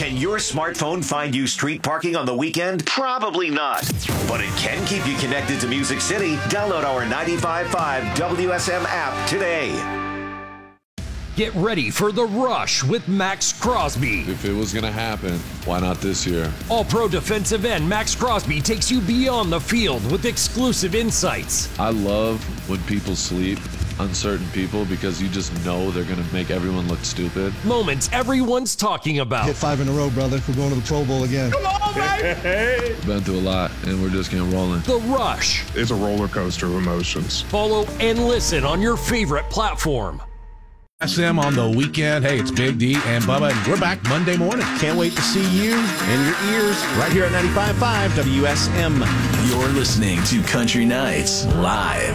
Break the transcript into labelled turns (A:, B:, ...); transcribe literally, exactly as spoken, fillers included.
A: Can your smartphone find you street parking on the weekend? Probably not. But it can keep you connected to Music City. Download our ninety-five point five W S M app today.
B: Get ready for The Rush with Max Crosby.
C: If it was going to happen, why not this year?
B: All-pro defensive end Max Crosby takes you beyond the field with exclusive insights.
C: I love when people sleep on certain people because you just know they're going to make everyone look stupid.
B: Moments everyone's talking about.
D: Hit five in a row, brother. We're going to the Pro Bowl again.
E: Come on, man!
C: Been through a lot, and we're just getting rolling.
B: The Rush.
E: It's a roller coaster of emotions.
B: Follow and listen on your favorite platform.
F: S M on the weekend. Hey, it's Big D and Bubba, and we're back Monday morning.
G: Can't wait to see you and your ears right here at ninety-five point five W S M.
H: You're listening to Country Nights Live.